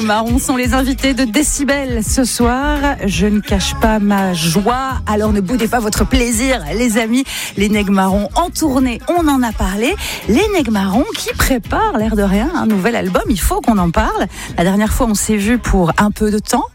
Marrons sont les invités de Décibel ce soir. Je ne cache pas ma joie, alors ne boudez pas votre plaisir, les amis. Les Nègres Marrons en tournée, on en a parlé. Les Nègres Marrons qui préparent, l'air de rien, un nouvel album, il faut qu'on en parle. La dernière fois, on s'est vu pour un peu de temps,